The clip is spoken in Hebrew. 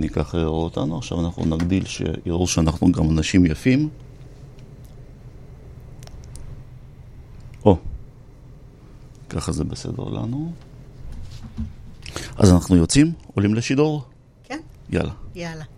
אני ככה אראה אותנו. עכשיו אנחנו נגדיל שיראו שאנחנו גם אנשים יפים. ככה זה בסדר לנו. אז אנחנו יוצאים, עולים לשידור? כן. יאללה. יאללה.